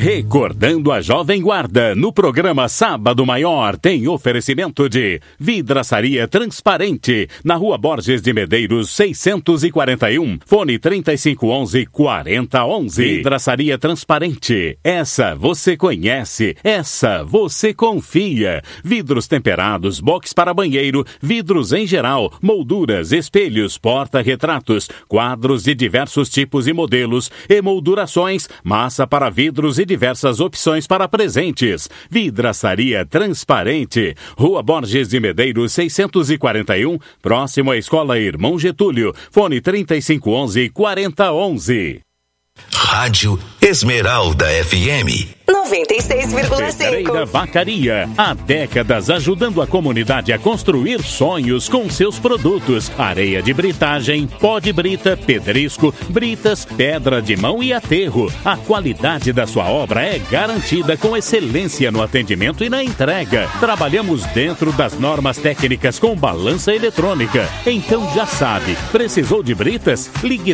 Recordando a Jovem Guarda, no programa Sábado Maior, tem oferecimento de Vidraçaria Transparente, na Rua Borges de Medeiros, 641, fone 3511-4011. Vidraçaria Transparente, essa você conhece, essa você confia. Vidros temperados, box para banheiro, vidros em geral, molduras, espelhos, porta-retratos, quadros de diversos tipos e modelos, emoldurações, massa para vidros e diversas opções para presentes. Vidraçaria Transparente, Rua Borges de Medeiros, 641, próximo à Escola Irmão Getúlio, fone 3511-4011. Rádio Esmeralda FM 96,5. Pedreira Vacaria, há décadas ajudando a comunidade a construir sonhos com seus produtos. Areia de britagem, pó de brita, pedrisco, britas, pedra de mão e aterro. A qualidade da sua obra é garantida com excelência no atendimento e na entrega. Trabalhamos dentro das normas técnicas com balança eletrônica. Então já sabe, precisou de britas? Ligue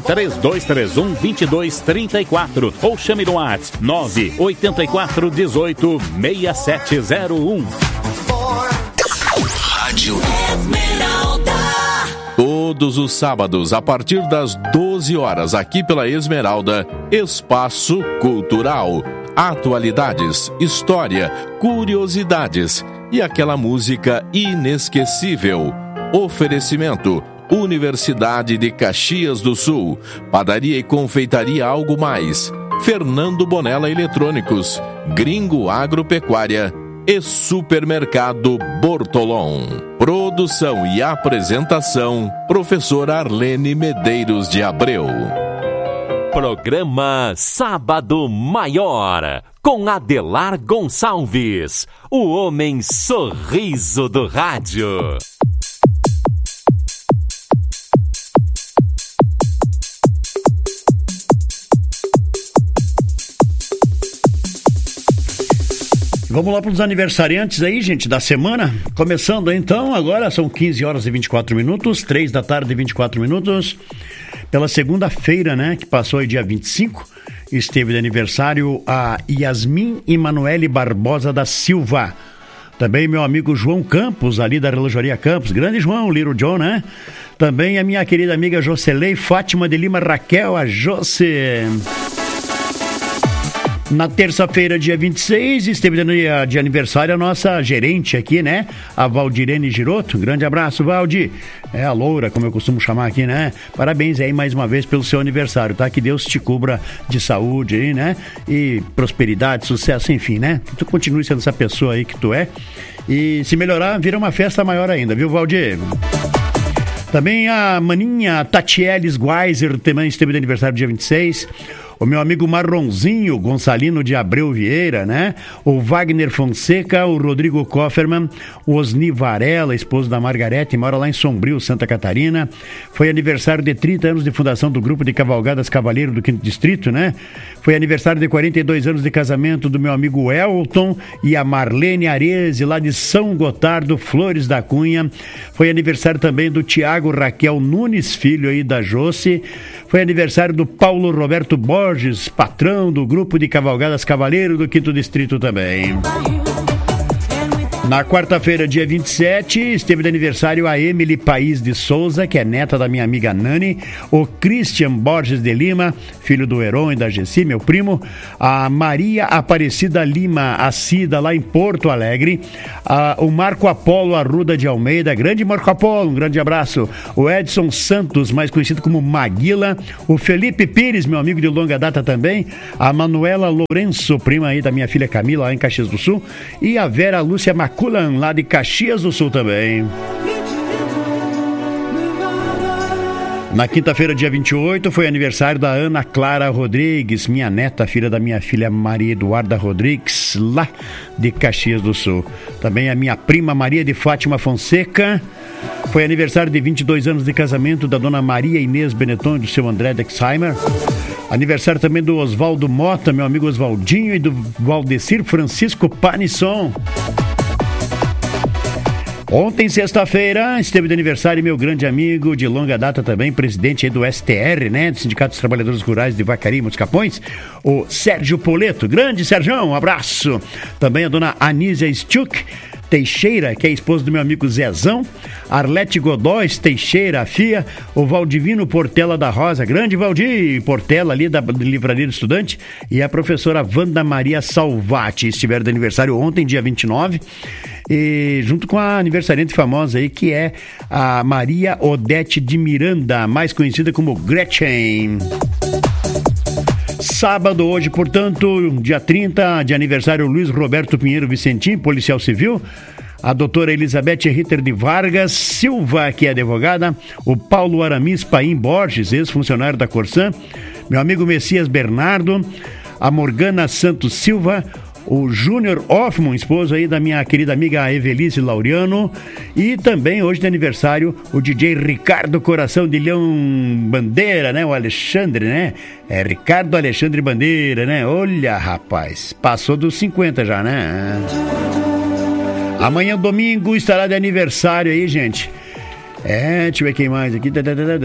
3231-2234 ou chame no WhatsApp 984186701. Rádio Esmeralda. Todos os sábados, a partir das 12 horas, aqui pela Esmeralda, Espaço Cultural. Atualidades, história, curiosidades e aquela música inesquecível. Oferecimento: Universidade de Caxias do Sul, Padaria e Confeitaria Algo Mais, Fernando Bonella Eletrônicos, Gringo Agropecuária e Supermercado Bortolom. Produção e apresentação: Professora Arlene Medeiros de Abreu. Programa Sábado Maior, com Adelar Gonçalves, o homem sorriso do rádio. Vamos lá para os aniversariantes aí, gente, da semana. Começando então, agora são 15 horas e 24 minutos, 3 da tarde e 24 minutos. Pela segunda-feira, né, que passou aí dia 25, esteve de aniversário a Yasmin Emanuele Barbosa da Silva. Também meu amigo João Campos, ali da Relojoaria Campos. Grande João, Little John, né? Também a minha querida amiga Jocelei Fátima de Lima Raquel, a Joce. Na terça-feira, dia 26, esteve de aniversário a nossa gerente aqui, né? A Valdirene Giroto. Um grande abraço, Valdir. É a loura, como eu costumo chamar aqui, né? Parabéns aí mais uma vez pelo seu aniversário, tá? Que Deus te cubra de saúde aí, né? E prosperidade, sucesso, enfim, né? Que tu continue sendo essa pessoa aí que tu é. E se melhorar, vira uma festa maior ainda, viu, Valdir? Também a maninha Tatieles Guaiser também esteve de aniversário dia 26. O meu amigo Marronzinho Gonçalino de Abreu Vieira, né? O Wagner Fonseca, o Rodrigo Kofferman, o Osni Varela, esposo da Margarete, mora lá em Sombrio, Santa Catarina. Foi aniversário de 30 anos de fundação do Grupo de Cavalgadas Cavaleiro do 5º Distrito, né? Foi aniversário de 42 anos de casamento do meu amigo Elton e a Marlene Arese, lá de São Gotardo, Flores da Cunha. Foi aniversário também do Tiago Raquel Nunes, filho aí da Joce. Foi aniversário do Paulo Roberto Borges, patrão do Grupo de Cavalgadas Cavaleiro do 5º Distrito também. Na quarta-feira, dia 27, esteve de aniversário a Emily País de Souza, que é neta da minha amiga Nani, o Christian Borges de Lima, filho do Heron e da Gessi, meu primo, a Maria Aparecida Lima, a Cida, lá em Porto Alegre, o Marco Apolo Arruda de Almeida, grande Marco Apolo, um grande abraço, o Edson Santos, mais conhecido como Maguila, o Felipe Pires, meu amigo de longa data também, a Manuela Lourenço, prima aí da minha filha Camila, lá em Caxias do Sul, e a Vera Lúcia Maculan, lá de Caxias do Sul também. Na quinta-feira, dia 28, foi aniversário da Ana Clara Rodrigues, minha neta, filha da minha filha Maria Eduarda Rodrigues, lá de Caxias do Sul. Também a minha prima Maria de Fátima Fonseca. Foi aniversário de 22 anos de casamento da dona Maria Inês Benetton e do seu André Dexheimer. Aniversário também do Oswaldo Mota, meu amigo Oswaldinho, e do Valdecir Francisco Panisson. Ontem, sexta-feira, esteve de aniversário meu grande amigo de longa data também, presidente aí do STR, né, do Sindicato dos Trabalhadores Rurais de Vacaria e Montes Capões, o Sérgio Poleto. Grande Sérgio, um abraço. Também a dona Anísia Stuck Teixeira, que é esposa do meu amigo Zezão, Arlete Godóis Teixeira, a filha, o Valdivino Portela da Rosa, grande Valdir Portela ali da Livraria do Estudante, e a professora Wanda Maria Salvati, estiveram de aniversário ontem, dia 29, e junto com a aniversariante famosa aí, que é a Maria Odete de Miranda, mais conhecida como Gretchen. Sábado hoje, portanto, dia 30, de aniversário, Luiz Roberto Pinheiro Vicentim, policial civil, a doutora Elizabeth Ritter de Vargas Silva, que é advogada, o Paulo Aramis Paim Borges, ex-funcionário da Corsã, meu amigo Messias Bernardo, a Morgana Santos Silva, o Júnior Hoffman, esposo aí da minha querida amiga Evelice Laureano, e também hoje de aniversário o DJ Ricardo Coração de Leão Bandeira, né? O Alexandre, né? É Ricardo Alexandre Bandeira, né? Olha, rapaz, passou dos 50 já, né? Amanhã, domingo, estará de aniversário aí, gente. Deixa eu ver quem mais aqui.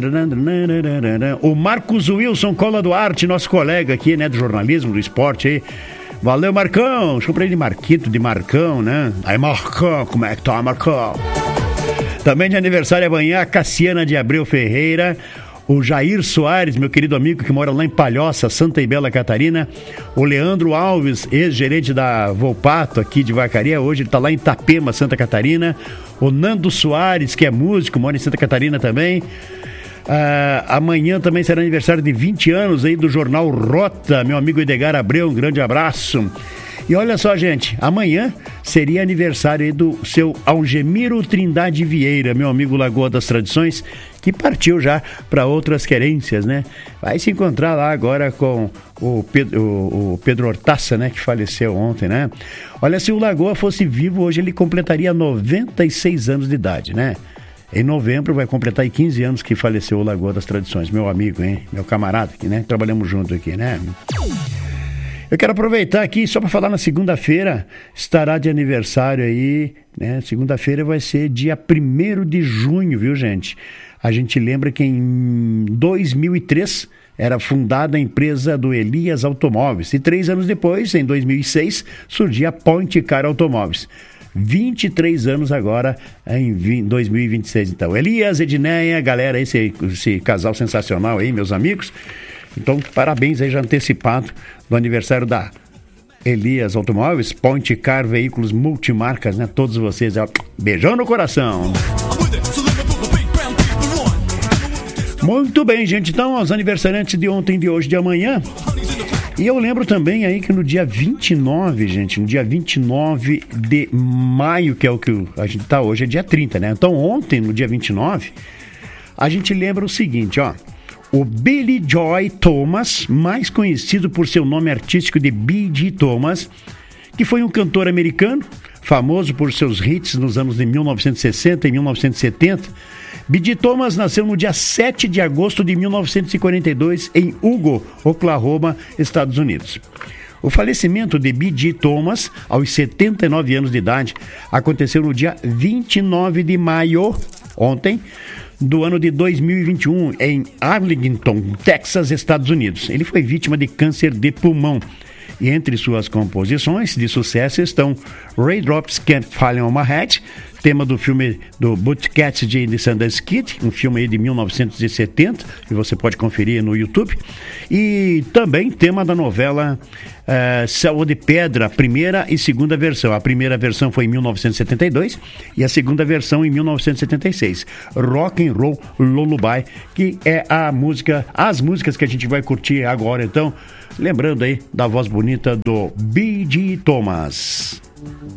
O Marcos Wilson Cola Duarte, nosso colega aqui, né? Do jornalismo, do esporte aí. Valeu, Marcão. Chama pra ele de Marquito, de Marcão, né? Aí, Marcão, como é que tá, Marcão? Também de aniversário amanhã, a Cassiana de Abreu Ferreira, o Jair Soares, meu querido amigo que mora lá em Palhoça, Santa Ibela, Catarina, o Leandro Alves, ex-gerente da Volpato aqui de Vacaria, hoje ele tá lá em Itapema, Santa Catarina, o Nando Soares, que é músico, mora em Santa Catarina também. Amanhã também será aniversário de 20 anos aí do Jornal Rota, meu amigo Edgar Abreu, um grande abraço. E olha só, gente, amanhã seria aniversário aí do seu Algemiro Trindade Vieira, meu amigo Lagoa das Tradições, que partiu já para outras querências, né? Vai se encontrar lá agora com o Pedro Hortaça, né? Que faleceu ontem, né? Olha, se o Lagoa fosse vivo, hoje ele completaria 96 anos de idade, né? Em novembro vai completar aí 15 anos que faleceu o Lagoa das Tradições, meu amigo, hein? Meu camarada aqui, né? Trabalhamos junto aqui, né? Eu quero aproveitar aqui só para falar, na segunda-feira estará de aniversário aí, né? Segunda-feira vai ser dia 1º de junho, viu, gente? A gente lembra que em 2003 era fundada a empresa do Elias Automóveis e 3 anos depois, em 2006, surgia a Point Car Automóveis. 23 anos agora em 2026, então. Elias, Edneia, galera, esse casal sensacional aí, meus amigos. Então, parabéns aí já antecipado do aniversário da Elias Automóveis, Point Car Veículos Multimarcas, né? Todos vocês, ó, beijão no coração. Muito bem, gente. Então, aos aniversariantes de ontem, de hoje, de amanhã. E eu lembro também aí que no dia 29, gente, no dia 29 de maio, que é o que a gente tá hoje, é dia 30, né? Então ontem, no dia 29, a gente lembra o seguinte, ó. O Billy Joy Thomas, mais conhecido por seu nome artístico de B.G. Thomas, que foi um cantor americano, famoso por seus hits nos anos de 1960 e 1970, B.G. Thomas nasceu no dia 7 de agosto de 1942 em Hugo, Oklahoma, Estados Unidos. O falecimento de B.G. Thomas, aos 79 anos de idade, aconteceu no dia 29 de maio, ontem, do ano de 2021, em Arlington, Texas, Estados Unidos. Ele foi vítima de câncer de pulmão. E entre suas composições de sucesso estão Raindrops Can't Fall on My Head, tema do filme do Butch Cassidy e Sundance Kid, um filme aí de 1970, que você pode conferir no YouTube, e também tema da novela Selva de Pedra, primeira e segunda versão. A primeira versão foi em 1972 e a segunda versão em 1976. Rock and Roll Lullaby, que é as músicas que a gente vai curtir agora, então, lembrando aí da voz bonita do B.G. Thomas.